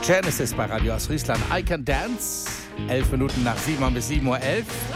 Genesis bei Radio Ostfriesland. I Can Dance. 11 Minuten nach 7 bis 7:11 Uhr.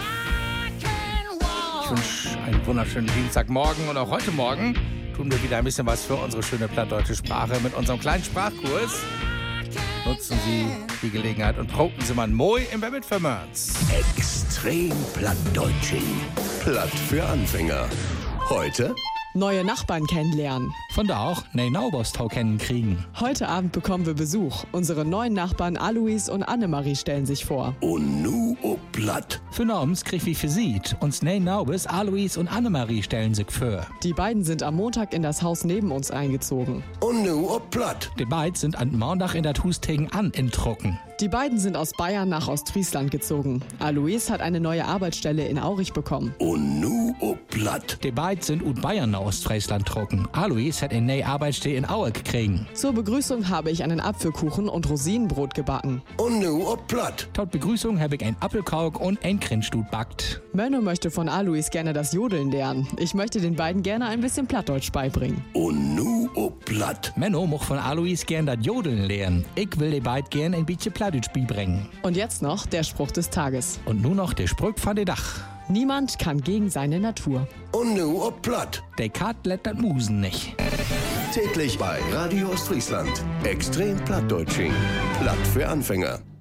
Ich wünsche einen wunderschönen Dienstagmorgen und auch heute Morgen tun wir wieder ein bisschen was für unsere schöne plattdeutsche Sprache mit unserem kleinen Sprachkurs. Nutzen Sie die Gelegenheit und proben Sie mal Moi im Web mit Vermörns. Extrem plattdeutschig. Platt für Anfänger. Heute neue Nachbarn kennenlernen. Von da auch Neinaubostau kennenkriegen. Heute Abend bekommen wir Besuch. Unsere neuen Nachbarn Alois und Annemarie stellen sich vor. und nu o platt. Für Norms krieg wie für sieht. Uns Neinaubes, Alois und Annemarie stellen sich vor. Die beiden sind am Montag in das Haus neben uns eingezogen. Und nu o platt. Die beiden sind an Montag in das Hus tegen an in Trucken. Die beiden sind aus Bayern nach Ostfriesland gezogen. Alois hat eine neue Arbeitsstelle in Aurich bekommen. Und nu o platt. Die beiden sind ut Bayern nach Ostfriesland trucken. Alois hat eine neue Arbeitsstelle in Aue gekriegen. Zur Begrüßung habe ich einen Apfelkuchen und Rosinenbrot gebacken. Und nu o platt. Tot Begrüßung habe ich ein Apfelkauk und ein Krinstut backt. Menno möchte von Alois gerne das Jodeln lernen. Ich möchte den beiden gerne ein bisschen Plattdeutsch beibringen. Und nu o platt. Menno mocht von Alois gern das Jodeln lernen. Ich will die beiden gern ein bisschen Plattdeutsch beibringen. Und jetzt noch der Spruch des Tages. Und nun noch der Sprüch von der Dach. Niemand kann gegen seine Natur. Und nu o platt. Der Kat lädt das Musen nicht. Täglich bei Radio Ostfriesland. Extrem plattdeutschig. Platt für Anfänger.